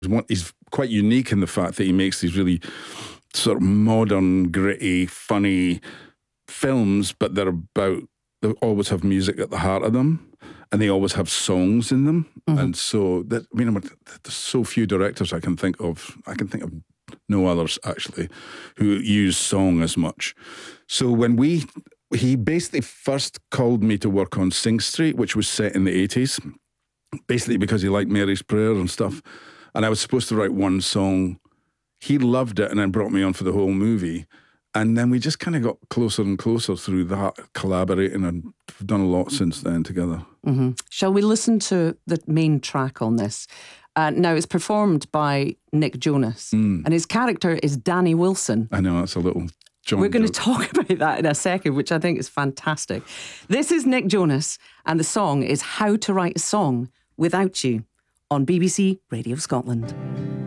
He's quite unique in the fact that he makes these really sort of modern, gritty, funny films, but they always have music at the heart of them, and they always have songs in them. And so, there's so few directors I can think of no others actually, who use song as much. So when he basically first called me to work on Sing Street, which was set in the 80s, basically because he liked Mary's Prayer and stuff. And I was supposed to write one song. He loved it and then brought me on for the whole movie. And then we just kind of got closer and closer through that, collaborating, and we've done a lot since then together. Shall we listen to the main track on this? Now, it's performed by Nick Jonas, and his character is Danny Wilson. I know, that's a little John We're going to joke. talk about that in a second, which I think is fantastic. This is Nick Jonas, and the song is How to Write a Song Without You on BBC Radio Scotland.